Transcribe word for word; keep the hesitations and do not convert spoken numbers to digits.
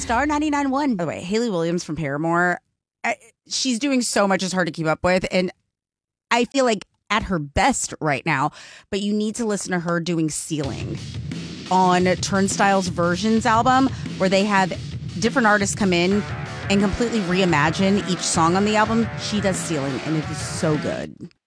Star ninety-nine point one. By the way, Hayley Williams from Paramore, I, she's doing so much, it's hard to keep up with. And I feel like at her best right now, but you need to listen to her doing Ceiling on Turnstile's Versions album, where they have different artists come in and completely reimagine each song on the album. She does Ceiling, and it is so good.